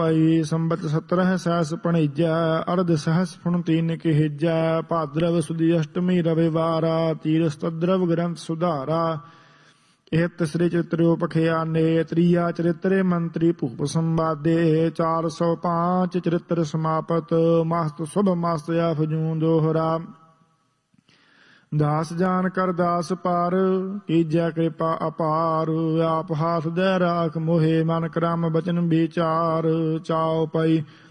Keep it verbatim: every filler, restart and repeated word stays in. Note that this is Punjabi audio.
ਪਾਈ ਸੰਬਤ ਸਤਰਹ ਸਹਿਸ ਪਣੀਜੈ ਅਰਧ ਸਹਸ ਫੁਣ ਤੀਨ ਕਹਿਜੈ ਭਾਦਰਵ ਸੁਦੀ ਅਸ਼ਟਮੀ ਰਵਿਵਾਰਾ ਤੀਰਸ ਤਦਰਵ ਗ੍ਰੰਥ ਸੁਧਾਰਾ। ਇਹ ਤਿਸਰੇ ਚਰਿਤ੍ਰੋ ਪਖਿਆਨੇ ਤ੍ਰੀਆ ਚਰਿਤਰੇ ਮੰਤਰੀ ਭੂਪ ਸੰਵਾਦੇ ਚਾਰ ਸੌ ਪਾਂਚ ਚਰਿਤ੍ਰ ਸਮਾਪਤ ਮਸਤ ਸੁਭ ਮਸਤ ਆਫਜੂ ਦੋਹਰਾ। ਦਾਸ ਜਾਨ ਕਰ ਦਾਸ ਪਾਰ ਕੀਜੈ ਕਿਰਪਾ ਅਪਾਰ ਆਪ ਹਾਥ ਦੇ ਰਾਖ ਮੋਹੇ ਮਨ ਕਰਮ ਬਚਨ ਵਿਚਾਰ ਚਾਉ ਪਈ